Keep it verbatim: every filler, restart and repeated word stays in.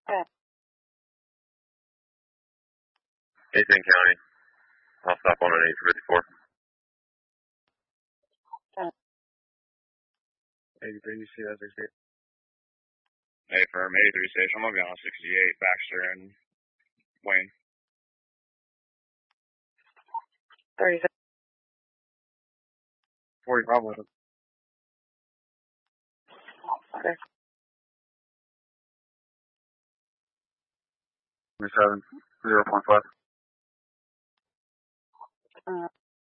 Okay. eighteen County. I'll stop on an eight fifty-four. Okay. eighty-three, you see that sixty-eight? Hey, firm eighty-three station, I'm gonna be on sixty-eight, Baxter and Wayne. thirty-six. forty-five with it. Okay. twenty-seven, zero point five. Uh,